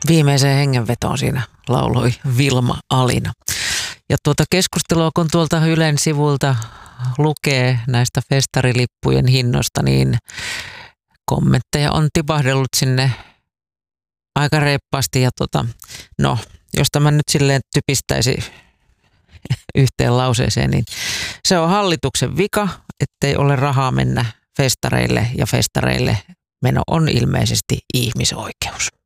Viimeiseen hengenvetoon siinä lauloi Vilma Alina. Ja tuota keskustelua, kun tuolta Ylen sivulta lukee näistä festarilippujen hinnoista, niin kommentteja on tipahdellut sinne aika reippaasti. Ja no, jos tämä nyt silleen typistäisi yhteen lauseeseen, niin se on hallituksen vika, ettei ole rahaa mennä festareille, ja festareille meno on ilmeisesti ihmisoikeus.